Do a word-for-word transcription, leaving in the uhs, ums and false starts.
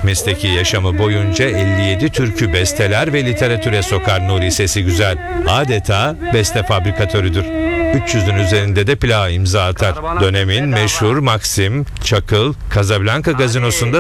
Mesleki yaşamı boyunca elli yedi türkü besteler ve literatüre sokar Nuri Sesi Güzel. Adeta beste fabrikatörüdür. üç yüzün üzerinde de plağa imza atar. Dönemin meşhur Maxim, Çakıl, Casablanca gazinosunda